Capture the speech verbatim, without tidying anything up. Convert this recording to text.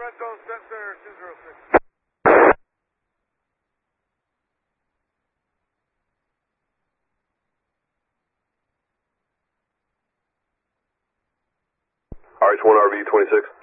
Redstone Sensor two zero six. R H one R V twenty-six.